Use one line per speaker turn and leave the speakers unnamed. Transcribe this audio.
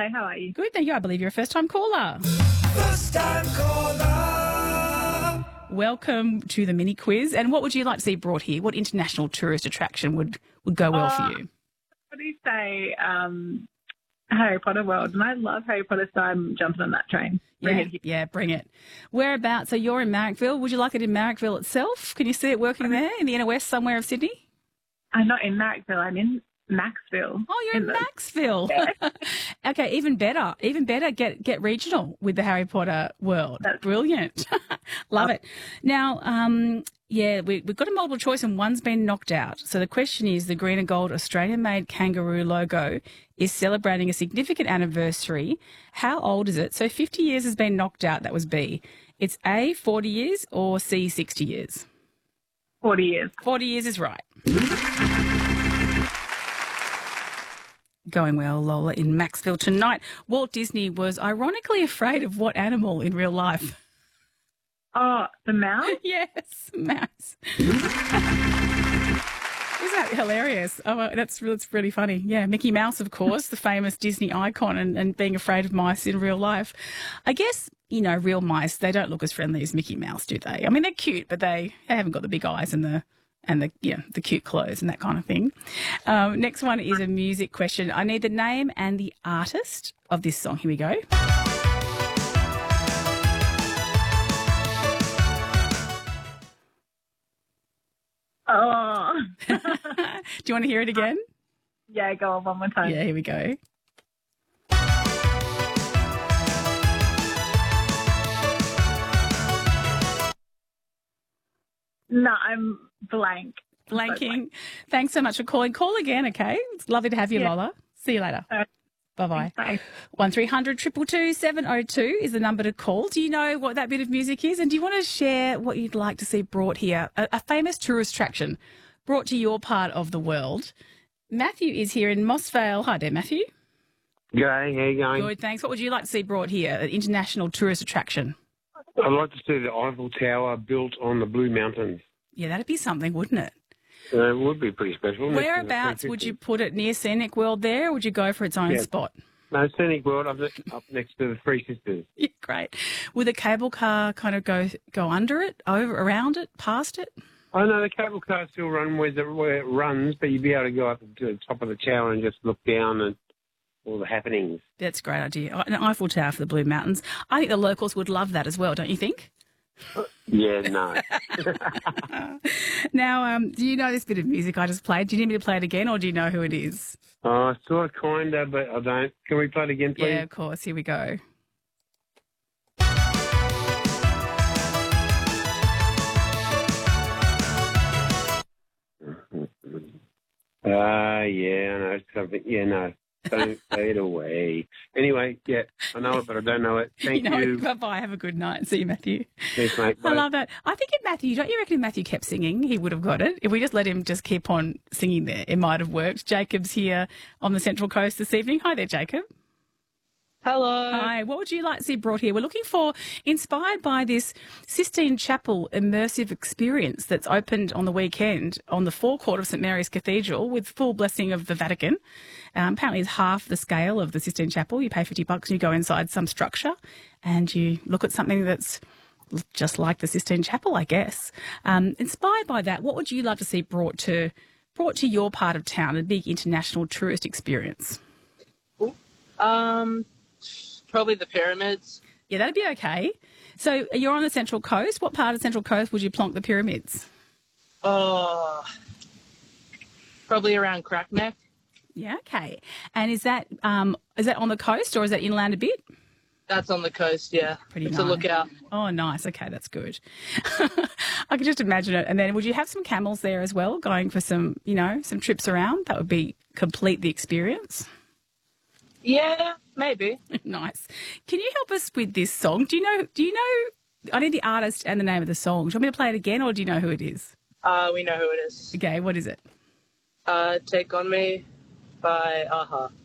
Hello, how are you?
Good, thank you. I believe you're a first-time caller.
First time caller.
Welcome to the mini quiz. And what would you like to see brought here? What international tourist attraction would go well for you?
What do you say? Harry Potter World. And I love Harry Potter, so I'm jumping on that train.
Yeah, bring it. Whereabouts? So you're in Marrickville. Would you like it in Marrickville itself? Can you see it working there in the inner west somewhere of Sydney?
I'm not in Marrickville. I'm in Maxville.
Oh, you're in Maxville. Yeah. Okay, even better. Even better, get regional with the Harry Potter World.
That's
brilliant. Love it. Now, we've got a multiple choice and one's been knocked out. So the question is, the green and gold Australian-made kangaroo logo is celebrating a significant anniversary. How old is it? So 50 years has been knocked out. That was B. It's A, 40 years, or C, 60 years?
40 years.
40 years is right. Going well, Lola, in Maxville tonight. Walt Disney was ironically afraid of what animal in real life?
Oh, the mouse?
Yes, mouse. Isn't that hilarious? Oh, that's really funny. Yeah, Mickey Mouse, of course, the famous Disney icon, and being afraid of mice in real life. I guess, real mice, they don't look as friendly as Mickey Mouse, do they? I mean, they're cute, but they haven't got the big eyes and the cute clothes and that kind of thing. Next one is a music question. I need the name and the artist of this song. Here we go.
Oh.
Do you want to hear it again?
Yeah, go on one more time.
Yeah, here we go.
No, I'm blank.
Blanking. Thanks so much for calling. Call again, okay? It's lovely to have you, Lola. See you later. Bye-bye.
Bye.
1300 222 702 is the number to call. Do you know what that bit of music is? And do you want to share what you'd like to see brought here? A famous tourist attraction brought to your part of the world. Matthew is here in Moss Vale. Hi there, Matthew.
G'day, how you going?
Good, thanks. What would you like to see brought here? An international tourist attraction.
I'd like to see the Eiffel Tower built on the Blue Mountains.
Yeah, that'd be something, wouldn't it?
It would be pretty special.
Whereabouts would you put it? Near Scenic World there, or would you go for its own spot?
No, Scenic World up next to the Three Sisters.
Yeah, great. Would the cable car kind of go under it, around it, past it?
Oh, no, the cable car still runs where it runs, but you'd be able to go up to the top of the tower and just look down at all the happenings.
That's a great idea. An Eiffel Tower for the Blue Mountains. I think the locals would love that as well, don't you think?
Yeah, no.
Now, do you know this bit of music I just played? Do you need me to play it again, or do you know who it is?
Oh, sort of, kind of, but I don't. Can we play it again, please?
Yeah, of course. Here we go.
Yeah, I know something. Yeah, no. Don't fade away. Anyway, yeah, I know it, but I don't know it. Thank you.
Bye-bye. Have a good night. See you, Matthew.
Thanks, mate. Bye.
I love that. I think if Matthew, don't you reckon if Matthew kept singing, he would have got it? If we just let him just keep on singing there, it might have worked. Jacob's here on the Central Coast this evening. Hi there, Jacob.
Hello.
Hi. What would you like to see brought here? We're looking for, inspired by this Sistine Chapel immersive experience that's opened on the weekend on the forecourt of St Mary's Cathedral with full blessing of the Vatican. Apparently it's half the scale of the Sistine Chapel. You pay $50 and you go inside some structure and you look at something that's just like the Sistine Chapel, I guess. Inspired by that, what would you love to see brought to your part of town, a big international tourist experience?
Probably the pyramids.
Yeah, that'd be okay. So you're on the Central Coast. What part of the Central Coast would you plonk the pyramids?
Probably around Crackneck.
Yeah, okay. And is that on the coast or is that inland a bit?
That's on the coast, yeah.
Pretty
it's
nice.
a lookout.
Oh, nice. Okay, that's good. I can just imagine it. And then would you have some camels there as well, going for some trips around? That would be complete the experience.
Yeah, maybe.
Nice. Can you help us with this song? Do you know, I need the artist and the name of the song. Do you want me to play it again or do you know who it is?
We know who it is.
Okay, what is it?
Take On Me by Aha.